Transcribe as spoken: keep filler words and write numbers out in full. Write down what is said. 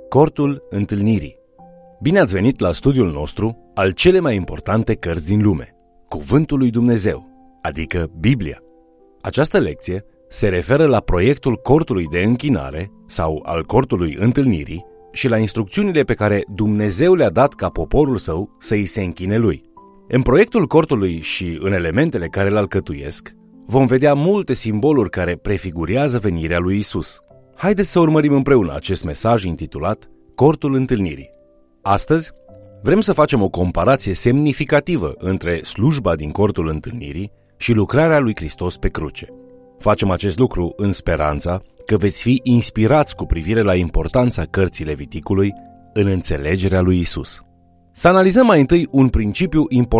Cortul întâlnirii. Bine ați venit la studiul nostru al cele mai importante cărți din lume, Cuvântul lui Dumnezeu, adică Biblia. Această lecție se referă la proiectul cortului de închinare sau al cortului întâlnirii și la instrucțiunile pe care Dumnezeu le-a dat ca poporul său să îi se închine lui. În proiectul cortului și în elementele care îl alcătuiesc, vom vedea multe simboluri care prefigurează venirea lui Isus. Haideți să urmărim împreună acest mesaj intitulat Cortul întâlnirii. Astăzi vrem să facem o comparație semnificativă între slujba din cortul întâlnirii și lucrarea lui Hristos pe cruce. Facem acest lucru în speranța că veți fi inspirați cu privire la importanța cărții Leviticului în înțelegerea lui Isus. Să analizăm mai întâi un principiu important